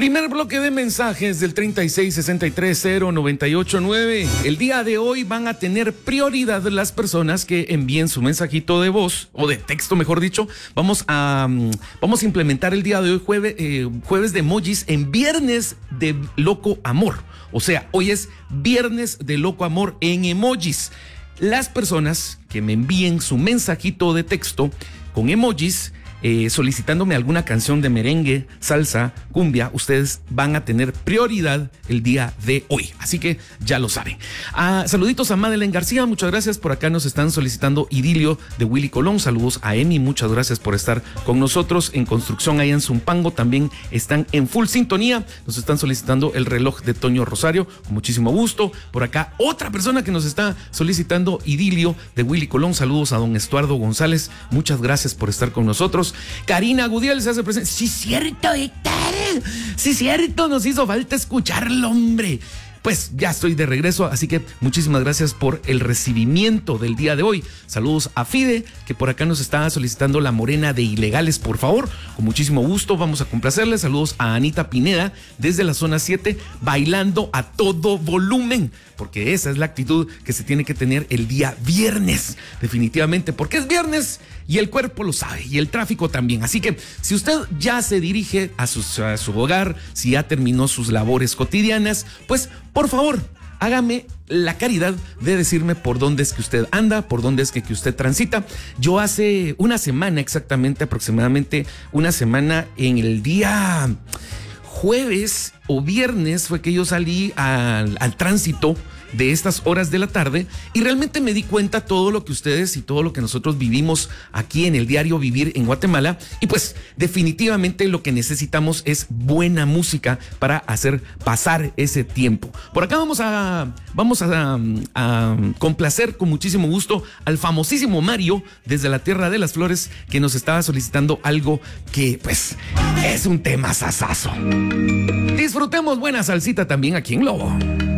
Primer bloque de mensajes del 36630989. El día de hoy van a tener prioridad las personas que envíen su mensajito de voz o de texto, mejor dicho. Vamos a implementar el día de hoy jueves de emojis en viernes de loco amor. O sea, hoy es viernes de loco amor en emojis. Las personas que me envíen su mensajito de texto con emojis solicitándome alguna canción de merengue, salsa, cumbia, ustedes van a tener prioridad el día de hoy. Así que ya lo saben. Saluditos a Madeleine García, muchas gracias. Por acá nos están solicitando Idilio de Willy Colón. Saludos a Emi, muchas gracias por estar con nosotros. En construcción allá en Zumpango también están en full sintonía. Nos están solicitando el reloj de Toño Rosario, con muchísimo gusto. Por acá otra persona que nos está solicitando Idilio de Willy Colón. Saludos a don Estuardo González, muchas gracias por estar con nosotros. Karina Gudiel se hace presente. Sí, cierto, Héctor. Sí, cierto, nos hizo falta escucharlo, hombre. Pues ya estoy de regreso, así que muchísimas gracias por el recibimiento del día de hoy. Saludos a Fide, que por acá nos está solicitando La Morena de Ilegales, por favor. Con muchísimo gusto vamos a complacerle. Saludos a Anita Pineda desde la zona 7, bailando a todo volumen, porque esa es la actitud que se tiene que tener el día viernes, definitivamente, porque es viernes y el cuerpo lo sabe y el tráfico también. Así que si usted ya se dirige a su hogar, si ya terminó sus labores cotidianas, pues por favor, hágame la caridad de decirme por dónde es que usted anda, por dónde es que usted transita. Yo hace una semana exactamente, aproximadamente una semana, en el día jueves o viernes fue que yo salí al tránsito de estas horas de la tarde y realmente me di cuenta todo lo que ustedes y todo lo que nosotros vivimos aquí en el diario vivir en Guatemala, y pues definitivamente lo que necesitamos es buena música para hacer pasar ese tiempo. Por acá vamos a complacer con muchísimo gusto al famosísimo Mario desde la Tierra de las Flores, que nos estaba solicitando algo que pues es un tema sasazo. Disfrutemos buena salsita también aquí en Globo.